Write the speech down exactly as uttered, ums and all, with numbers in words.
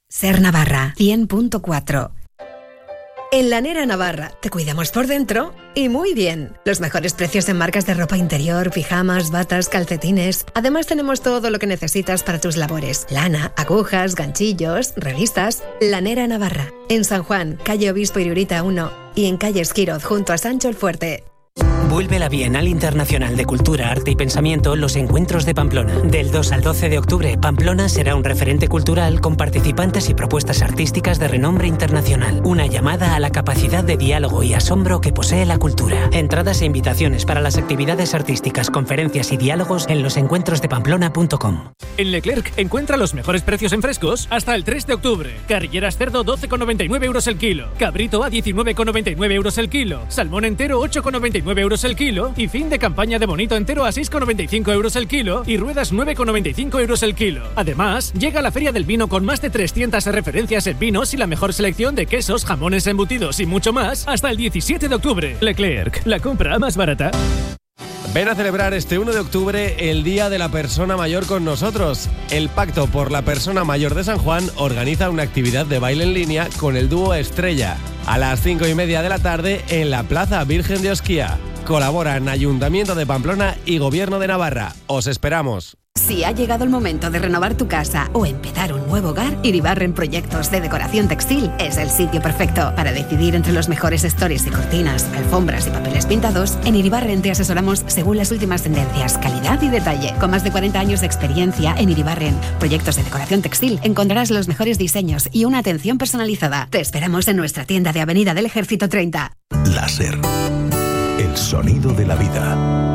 Ser Navarra, cien punto cuatro. En Lanera Navarra te cuidamos por dentro y muy bien. Los mejores precios en marcas de ropa interior, pijamas, batas, calcetines. Además tenemos todo lo que necesitas para tus labores. Lana, agujas, ganchillos, revistas. Lanera Navarra. En San Juan, calle Obispo Irurita uno y en calle Esquiroz junto a Sancho el Fuerte. Vuelve la Bienal Internacional de Cultura, Arte y Pensamiento Los Encuentros de Pamplona. Del dos al doce de octubre, Pamplona será un referente cultural con participantes y propuestas artísticas de renombre internacional. Una llamada a la capacidad de diálogo y asombro que posee la cultura. Entradas e invitaciones para las actividades artísticas, conferencias y diálogos en los encuentros de pamplona punto com. En Leclerc encuentra los mejores precios en frescos hasta el tres de octubre. Carrilleras cerdo doce con noventa y nueve euros el kilo. Cabrito a diecinueve con noventa y nueve euros el kilo. Salmón entero ocho con noventa y nueve euros el kilo y fin de campaña de bonito entero a seis con noventa y cinco euros el kilo y ruedas nueve con noventa y cinco euros el kilo. Además, llega la Feria del Vino con más de trescientas referencias en vinos y la mejor selección de quesos, jamones, embutidos y mucho más hasta el diecisiete de octubre. Leclerc, la compra más barata. Ven a celebrar este uno de octubre el Día de la Persona Mayor con nosotros. El Pacto por la Persona Mayor de San Juan organiza una actividad de baile en línea con el dúo Estrella a las cinco y media de la tarde en la Plaza Virgen de Osquía. Colaboran Ayuntamiento de Pamplona y Gobierno de Navarra. Os esperamos. Si ha llegado el momento de renovar tu casa o empezar un nuevo hogar, Iribarren Proyectos de Decoración Textil es el sitio perfecto. Para decidir entre los mejores stores y cortinas, alfombras y papeles pintados, en Iribarren te asesoramos según las últimas tendencias, calidad y detalle. Con más de cuarenta años de experiencia en Iribarren Proyectos de Decoración Textil, encontrarás los mejores diseños y una atención personalizada. Te esperamos en nuestra tienda de Avenida del Ejército treinta. Láser. El sonido de la vida.